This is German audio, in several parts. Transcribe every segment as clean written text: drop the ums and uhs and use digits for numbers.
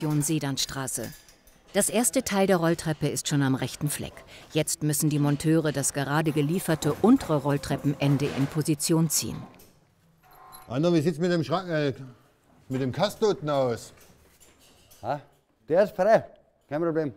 Sedanstraße. Das erste Teil der Rolltreppe ist schon am rechten Fleck. Jetzt müssen die Monteure das gerade gelieferte untere Rolltreppenende in Position ziehen. Anna, wie sieht's mit dem mit dem Kasten unten aus? Ah, der ist frei, kein Problem.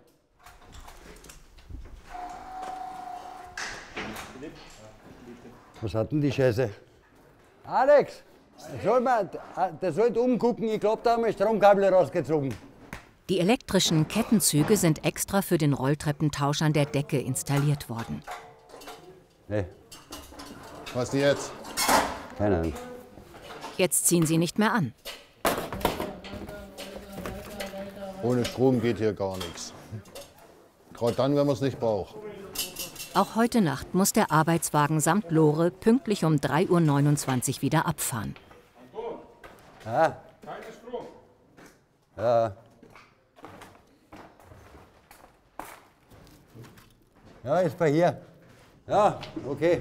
Was hat denn die Scheiße? Alex, der sollte umgucken, ich glaube, da haben wir Stromkabel rausgezogen. Die elektrischen Kettenzüge sind extra für den Rolltreppentausch an der Decke installiert worden. Hey. Was denn jetzt? Keine Ahnung. Jetzt ziehen sie nicht mehr an. Ohne Strom geht hier gar nichts. Gerade dann, wenn man es nicht braucht. Auch heute Nacht muss der Arbeitswagen samt Lore pünktlich um 3:29 Uhr wieder abfahren. Ah. Keine Strom. Ja. Ja, ist bei hier. Ja, okay.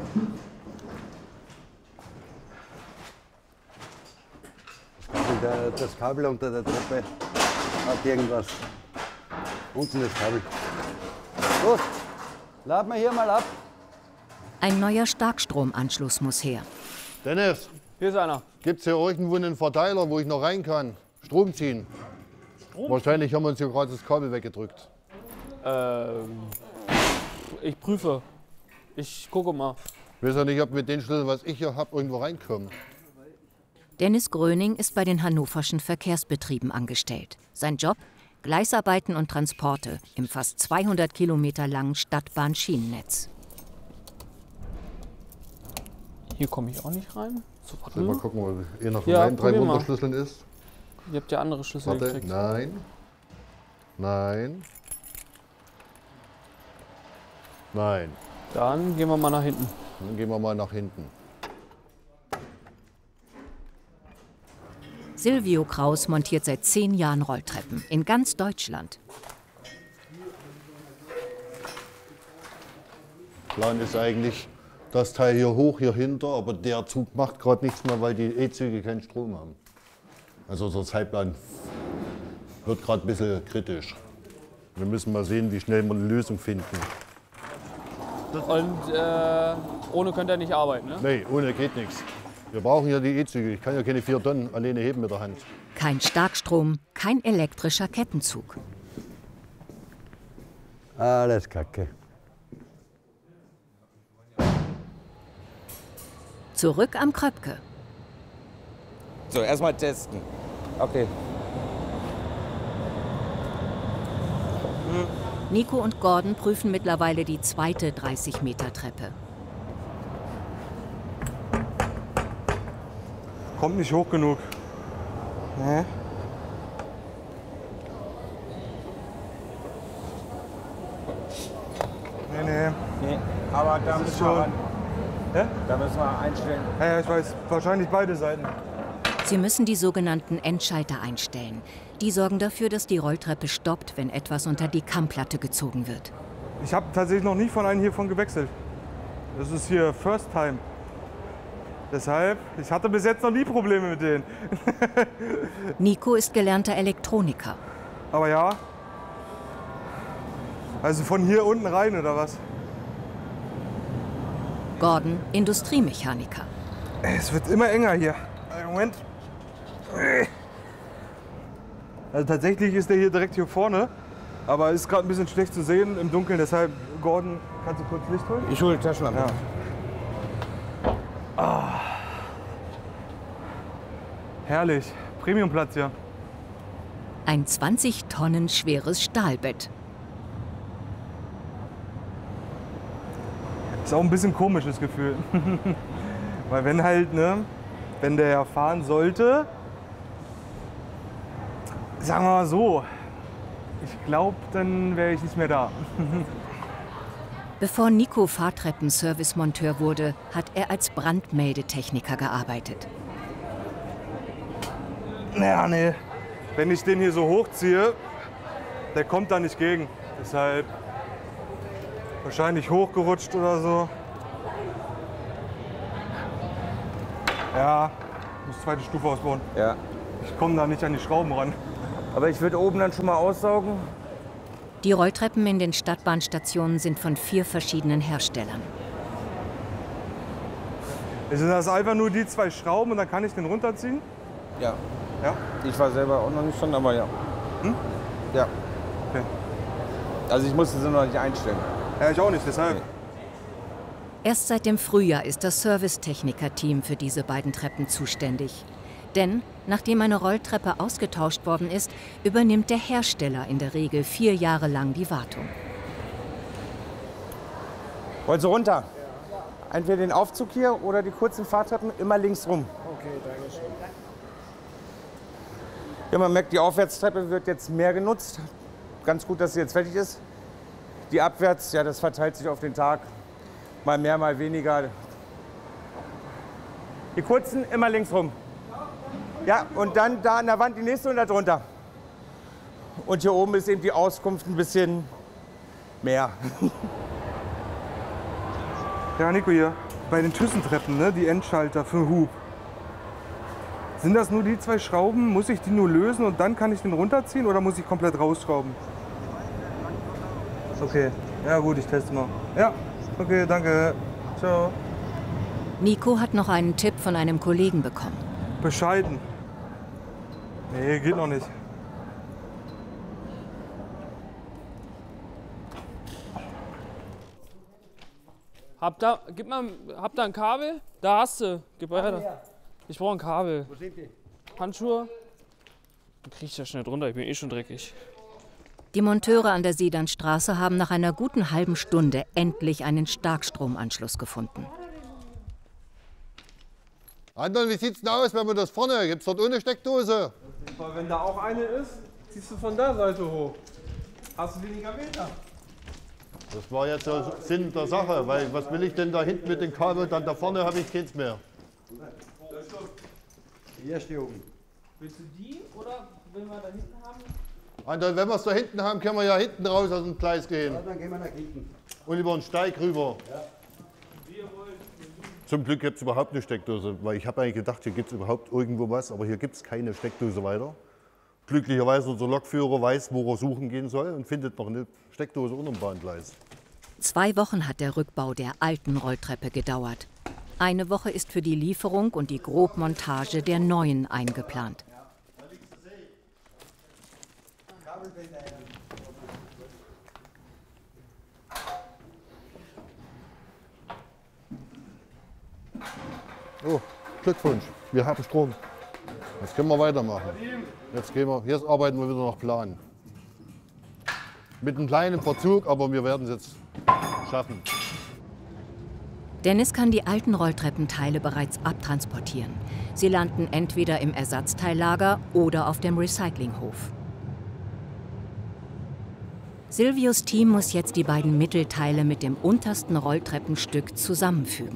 Das Kabel unter der Treppe hat irgendwas. Unten das Kabel. Gut, laden wir hier mal ab. Ein neuer Starkstromanschluss muss her. Dennis, Hier ist einer. gibt's hier irgendwo einen Verteiler, wo ich noch rein kann? Strom ziehen. Wahrscheinlich haben wir uns hier gerade das Kabel weggedrückt. Ich prüfe. Ich gucke mal. Ich weiß ja nicht, ob mit den Schlüsseln, was ich hier habe, irgendwo reinkommen. Dennis Gröning ist bei den hannoverschen Verkehrsbetrieben angestellt. Sein Job? Gleisarbeiten und Transporte im fast 200 Kilometer langen Stadtbahn-Schienennetz. Hier komme ich auch nicht rein. So, warte Mal mal. gucken, ob einer von Ja, meinen 3 probier mal. Wunderschlüsseln ist. Ihr habt ja andere Schlüssel Warte, gekriegt. nein. Nein. Nein. Dann gehen wir mal nach hinten. Dann gehen wir mal nach hinten. Silvio Kraus montiert seit 10 Jahren Rolltreppen in ganz Deutschland. Plan ist eigentlich das Teil hier hoch, hier hinter, aber der Zug macht gerade nichts mehr, weil die E-Züge keinen Strom haben. Also unser Zeitplan wird gerade ein bisschen kritisch. Wir müssen mal sehen, wie schnell wir eine Lösung finden. Und ohne könnt ihr nicht arbeiten, ne? Nee, ohne geht nichts. Wir brauchen ja die E-Züge. Ich kann ja keine 4 Tonnen alleine heben mit der Hand. Kein Starkstrom, kein elektrischer Kettenzug. Alles Kacke. Zurück am Kröpke. So, erstmal testen. Okay. Nico und Gordon prüfen mittlerweile die zweite 30-Meter-Treppe. Kommt nicht hoch genug. Nee. Nee. Nee, aber da müssen wir ran. Hä? Da müssen wir einstellen. Ja, ich weiß, wahrscheinlich beide Seiten. Sie müssen die sogenannten Endschalter einstellen. Die sorgen dafür, dass die Rolltreppe stoppt, wenn etwas unter die Kammplatte gezogen wird. Ich habe tatsächlich noch nie von einem hiervon gewechselt. Das ist hier First Time. Deshalb, ich hatte bis jetzt noch nie Probleme mit denen. Nico ist gelernter Elektroniker. Aber ja. Also von hier unten rein oder was? Gordon, Industriemechaniker. Es wird immer enger hier. Moment. Also tatsächlich ist der hier direkt hier vorne. Aber ist gerade ein bisschen schlecht zu sehen im Dunkeln. Deshalb, Gordon, kannst du kurz Licht holen? Ich hole die Taschenlampe. Ja. Ah. Herrlich. Premiumplatz hier. Ein 20 Tonnen schweres Stahlbett. Ist auch ein bisschen komisches Gefühl. Weil wenn halt, ne, wenn der fahren sollte, sagen wir mal so, ich glaube, dann wäre ich nicht mehr da. Bevor Nico Fahrtreppenservice-Monteur wurde, hat er als Brandmeldetechniker gearbeitet. Naja, nee. Wenn ich den hier so hochziehe, der kommt da nicht gegen. Deshalb wahrscheinlich hochgerutscht oder so. Ja, muss zweite Stufe ausbauen. Ja. Ich komme da nicht an die Schrauben ran. Aber ich würde oben dann schon mal aussaugen. Die Rolltreppen in den Stadtbahnstationen sind von 4 verschiedenen Herstellern. Sind das einfach nur die 2 Schrauben und dann kann ich den runterziehen? Ja. Ja? Ich war selber auch noch nicht dran, aber ja. Hm? Ja. Okay. Also ich musste sie noch nicht einstellen. Ja, ich auch nicht, deshalb. Erst seit dem Frühjahr ist das Servicetechniker-Team für diese beiden Treppen zuständig. Denn nachdem eine Rolltreppe ausgetauscht worden ist, übernimmt der Hersteller in der Regel 4 Jahre lang die Wartung. Wollen Sie runter? Entweder den Aufzug hier oder die kurzen Fahrtreppen immer links rum. Okay, danke schön. Ja, man merkt, die Aufwärtstreppe wird jetzt mehr genutzt. Ganz gut, dass sie jetzt fertig ist. Die Abwärts, ja, das verteilt sich auf den Tag. Mal mehr, mal weniger. Die kurzen immer links rum. Ja, und dann da an der Wand die nächste und da drunter. Und hier oben ist eben die Auskunft ein bisschen mehr. Ja, Nico hier. Bei den Thyssenntreppen, ne, die Endschalter für Hub. Sind das nur die 2 Schrauben? Muss ich die nur lösen und dann kann ich den runterziehen oder muss ich komplett rausschrauben? Okay, ja gut, ich teste mal. Ja, okay, danke. Ciao. Nico hat noch einen Tipp von einem Kollegen bekommen. Bescheiden. Nee, geht noch nicht. Habt ihr ein Kabel? Da hast du. Gib mal her. Ich brauche ein Kabel. Wo sind die? Handschuhe? Dann krieg ich da schnell drunter, ich bin eh schon dreckig. Die Monteure an der Sedernstraße haben nach einer guten halben Stunde endlich einen Starkstromanschluss gefunden. Anton, wie sieht's denn aus, wenn wir das vorne? Gibt's dort ohne Steckdose? Wenn da auch eine ist, ziehst du von der Seite hoch. Hast du weniger Meter. Das war jetzt der Sinn der Sache, weil was will ich denn da hinten mit dem Kabel, dann da vorne habe ich keins mehr. Die erste oben. Willst du die oder will man da hinten haben? Anton, wenn wir es da hinten haben, können wir ja hinten raus aus dem Gleis gehen. Ja, dann gehen wir nach hinten. Und über den Steig rüber. Ja. Zum Glück gibt es überhaupt eine Steckdose, weil ich habe eigentlich gedacht, hier gibt es überhaupt irgendwo was, aber hier gibt es keine Steckdose weiter. Glücklicherweise unser Lokführer weiß, wo er suchen gehen soll und findet noch eine Steckdose unter dem Bahngleis. 2 Wochen hat der Rückbau der alten Rolltreppe gedauert. Eine Woche ist für die Lieferung und die Grobmontage der neuen eingeplant. Oh, Glückwunsch, wir haben Strom. Jetzt können wir weitermachen. Jetzt arbeiten wir wieder nach Plan. Mit einem kleinen Verzug, aber wir werden es jetzt schaffen. Dennis kann die alten Rolltreppenteile bereits abtransportieren. Sie landen entweder im Ersatzteillager oder auf dem Recyclinghof. Silvius Team muss jetzt die beiden Mittelteile mit dem untersten Rolltreppenstück zusammenfügen.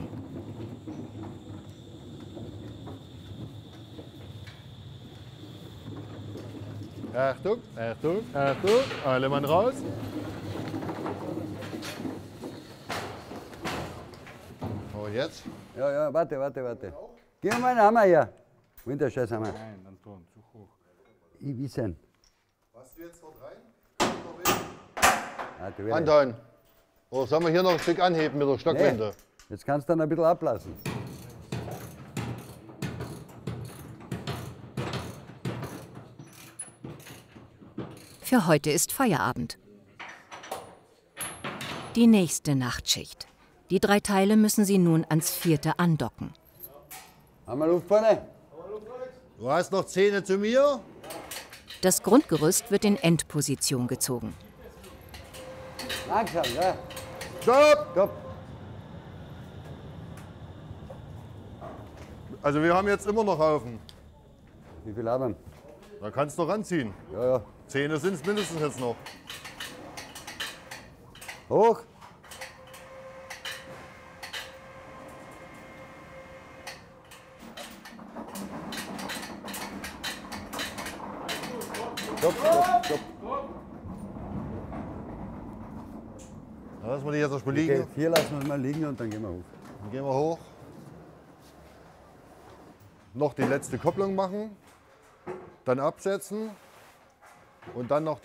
Achtung, Achtung, Achtung, alle Mann raus. Oh, jetzt? Ja, ja, warte. Gib mir mal einen Hammer her. Wo ist der scheiß Hammer? Nein, Anton, zu hoch. Ich weiß ihn. Hast du jetzt dort rein? Ah, du willst- Anton, oh, sollen wir hier noch ein Stück anheben mit der Stockwende? Jetzt kannst du dann ein bisschen ablassen. Für heute ist Feierabend. Die nächste Nachtschicht. Die 3 Teile müssen sie nun ans 4. andocken. Haben wir Luft vorne? Du hast noch Zähne zu mir? Das Grundgerüst wird in Endposition gezogen. Langsam, ja. Stopp! Stopp. Also wir haben jetzt immer noch Haufen. Wie viel haben Da kannst du noch ranziehen. wir? Ja. Zähne sind es mindestens jetzt noch. Hoch. Stopp. Da lassen wir die jetzt erstmal liegen. Okay, 4 lassen wir mal liegen und dann gehen wir hoch. Dann gehen wir hoch. Noch die letzte Kopplung machen. Dann absetzen. Und dann noch